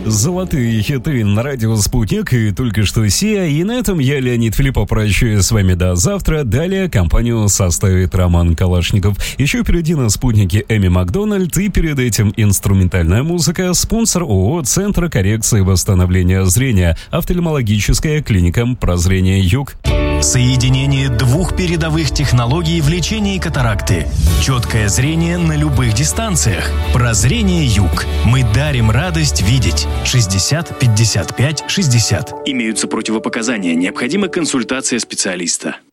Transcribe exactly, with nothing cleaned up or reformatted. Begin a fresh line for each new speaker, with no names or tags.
Золотые хиты на радио «Спутник» и только что «Сия». И на этом я, Леонид Филиппов, прощаюсь с вами до завтра. Далее компанию составит Роман Калашников. Еще впереди на «Спутнике» Эми Макдональд. И перед этим инструментальная музыка. Спонсор ООО «Центр коррекции и восстановления зрения». Офтальмологическая клиника «Прозрение Юг».
Соединение двух передовых технологий в лечении катаракты. Четкое зрение на любых дистанциях. Прозрение Юг. Мы дарим радость видеть. шестьдесят пятьдесят пять шестьдесят.
Имеются противопоказания. Необходима консультация специалиста.